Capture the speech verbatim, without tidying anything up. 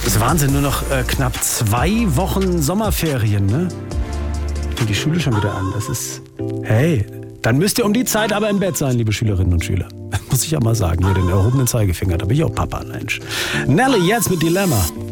Das ist Wahnsinn, nur noch äh, knapp zwei Wochen Sommerferien, ne? Fängt die Schule schon wieder an. Das ist, hey, dann müsst ihr um die Zeit aber im Bett sein, liebe Schülerinnen und Schüler. Muss ich auch mal sagen, hier den erhobenen Zeigefinger, da bin ich auch Papa, Mensch. Nelly, jetzt mit Dilemma.